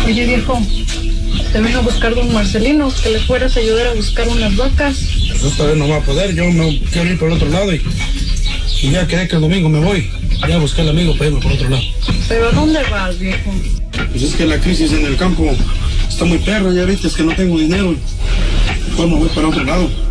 Oye, viejo, te vino a buscar don Marcelino, que le fueras a ayudar a buscar unas vacas. Pues esta vez no va a poder, yo me quiero ir por el otro lado y ya quedé que el domingo me voy. Ya busqué al amigo para irme por otro lado. ¿Pero a dónde vas, viejo? Pues es que la crisis en el campo está muy perra, ya viste, es que no tengo dinero. Mejor me voy para otro lado.